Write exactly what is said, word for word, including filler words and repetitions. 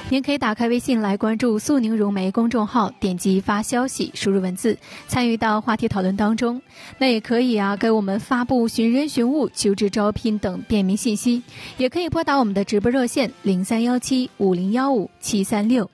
您可以打开微信来关注苏宁融媒公众号，点击发消息，输入文字，参与到话题讨论当中。那也可以啊，给我们发布寻人寻物、求职招聘等便民信息，也可以拨打我们的直播热线零三幺七五零幺五七三六